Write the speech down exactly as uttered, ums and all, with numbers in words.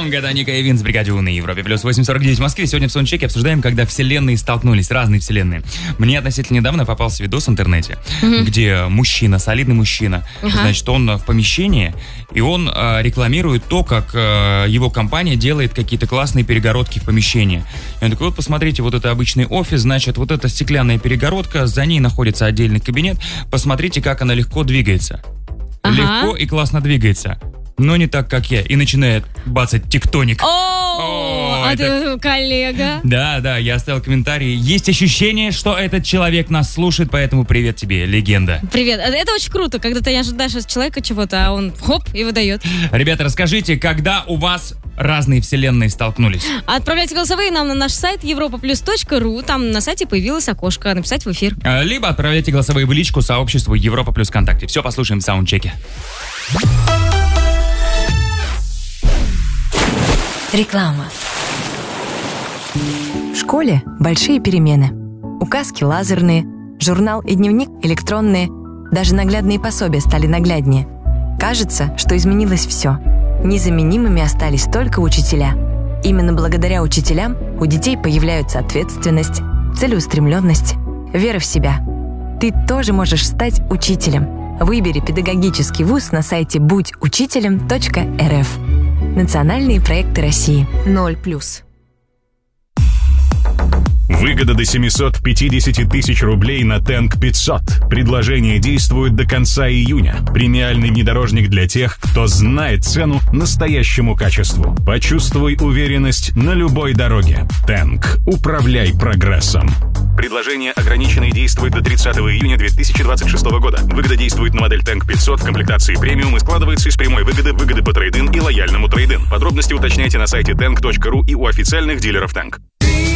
Wrong, это Ника и Винс в бригаде У на Европе. Плюс восемь сорок девять в Москве. Сегодня в Саундчеке обсуждаем, когда вселенные столкнулись, разные вселенные. Мне относительно недавно попался видос в интернете, mm-hmm. где мужчина, солидный мужчина, uh-huh. значит, он в помещении, и он э, рекламирует то, как э, его компания делает какие-то классные перегородки в помещении. И он такой, вот посмотрите, вот это обычный офис, значит, вот эта стеклянная перегородка, за ней находится отдельный кабинет, посмотрите, как она легко двигается. Uh-huh. Легко и классно двигается. Но не так, как я. И начинает бацать тектоник. О, а ты коллега. Да, да, я оставил комментарий. Есть ощущение, что этот человек нас слушает, поэтому привет тебе, легенда. Привет. Это очень круто, когда ты не ожидаешь от человека чего-то, а он хоп и выдает. Ребята, расскажите, когда у вас разные вселенные столкнулись? Отправляйте голосовые нам на наш сайт европа плюс точка ру. Там на сайте появилось окошко «Написать в эфир». Либо отправляйте голосовые в личку сообществу Европа плюс ВКонтакте. Все послушаем в саундчеке. Реклама. В школе большие перемены. Указки лазерные, журнал и дневник электронные, даже наглядные пособия стали нагляднее. Кажется, что изменилось все. Незаменимыми остались только учителя. Именно благодаря учителям у детей появляются ответственность, целеустремленность, вера в себя. Ты тоже можешь стать учителем. Выбери педагогический вуз на сайте будь учителем точка эр эф. Национальные проекты России. ноль плюс. Выгода до семьсот пятьдесят тысяч рублей на Тэнк пятьсот. Предложение действует до конца июня. Премиальный внедорожник для тех, кто знает цену настоящему качеству. Почувствуй уверенность на любой дороге. Тэнк. Управляй прогрессом. Предложение ограничено и действует до тридцатого июня две тысячи двадцать шестого года. Выгода действует на модель Тэнк пятьсот в комплектации премиум и складывается из прямой выгоды, выгоды по трейд-ин и лояльному трейд-ин. Подробности уточняйте на сайте тэнк точка ру и у официальных дилеров Тэнк.